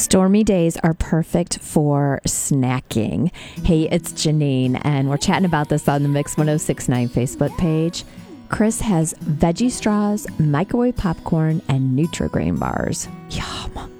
Stormy days are perfect for snacking. Hey, it's Janine, and we're chatting about this on the Mix 1069 Facebook page. Chris has veggie straws, microwave popcorn, and Nutri-Grain bars. Yum.